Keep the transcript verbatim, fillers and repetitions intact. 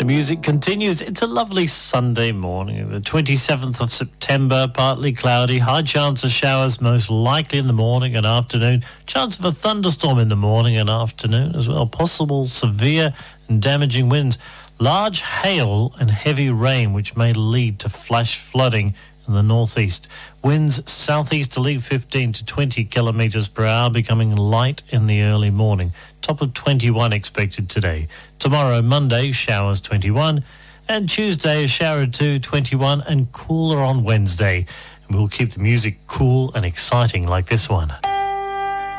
The music continues. It's a lovely Sunday morning, the twenty-seventh of September, partly cloudy, high chance of showers most likely in the morning and afternoon, chance of a thunderstorm in the morning and afternoon as well, possible severe and damaging winds, large hail and heavy rain which may lead to flash flooding in the northeast. Winds southeasterly fifteen to twenty kilometres per hour, becoming light in the early morning. Top of twenty-one expected today. Tomorrow, Monday, showers twenty-one, and Tuesday, a shower or two, twenty-one, and cooler on Wednesday. And we'll keep the music cool and exciting like this one.